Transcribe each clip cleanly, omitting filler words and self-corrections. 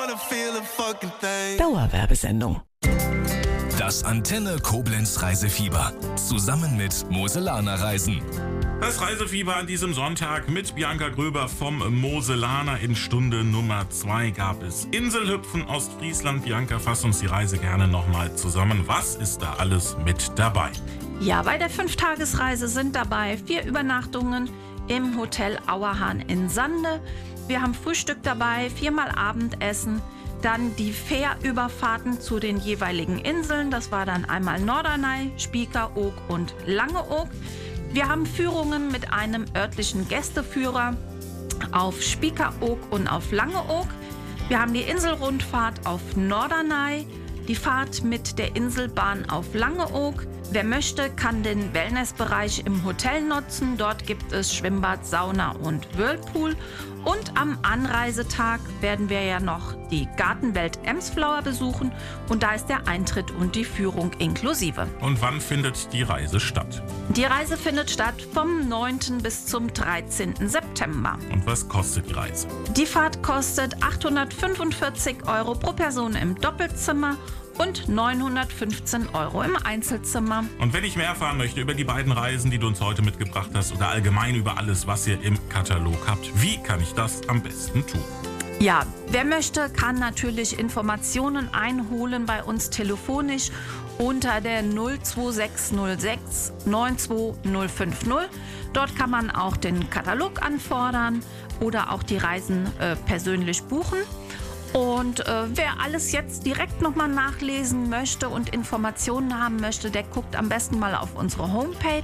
Dauerwerbesendung. Das Antenne Koblenz Reisefieber. Zusammen mit Moselaner Reisen. Das Reisefieber an diesem Sonntag mit Bianca Gröber vom Moselaner. In Stunde Nummer 2 gab es Inselhüpfen Ostfriesland. Bianca, fass uns die Reise gerne nochmal zusammen. Was ist da alles mit dabei? Ja, bei der 5-Tagesreise sind dabei 4 Übernachtungen im Hotel Auerhahn in Sande. Wir haben Frühstück dabei, 4-mal Abendessen. Dann die Fährüberfahrten zu den jeweiligen Inseln. Das war dann einmal Norderney, Spiekeroog und Langeoog. Wir haben Führungen mit einem örtlichen Gästeführer auf Spiekeroog und auf Langeoog. Wir haben die Inselrundfahrt auf Norderney, die Fahrt mit der Inselbahn auf Langeoog. Wer möchte, kann den Wellnessbereich im Hotel nutzen. Dort gibt es Schwimmbad, Sauna und Whirlpool. Und am Anreisetag werden wir ja noch die Gartenwelt Emsflauer besuchen. Und da ist der Eintritt und die Führung inklusive. Und wann findet die Reise statt? Die Reise findet statt vom 9. bis zum 13. September. Und was kostet die Reise? Die Fahrt kostet 845 € pro Person im Doppelzimmer und 915 € im Einzelzimmer. Und wenn ich mehr erfahren möchte über die beiden Reisen, die du uns heute mitgebracht hast, oder allgemein über alles, was ihr im Katalog habt, wie kann ich das am besten tun? Ja, wer möchte, kann natürlich Informationen einholen bei uns telefonisch unter der 02606 92050. Dort kann man auch den Katalog anfordern oder auch die Reisen persönlich buchen. Und wer alles jetzt direkt nochmal nachlesen möchte und Informationen haben möchte, der guckt am besten mal auf unsere Homepage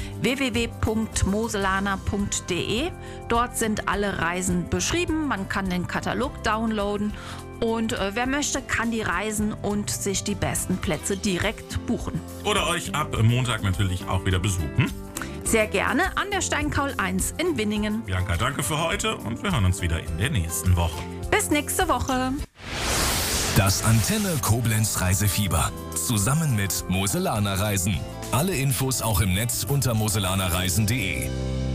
www.moselaner.de. Dort sind alle Reisen beschrieben. Man kann den Katalog downloaden. Und wer möchte, kann die Reisen und sich die besten Plätze direkt buchen. Oder euch ab Montag natürlich auch wieder besuchen. Sehr gerne an der Steinkaul 1 in Winningen. Bianca, danke für heute und wir hören uns wieder in der nächsten Woche. Bis nächste Woche. Das Antenne Koblenz Reisefieber. Zusammen mit Moselaner Reisen. Alle Infos auch im Netz unter moselanerreisen.de.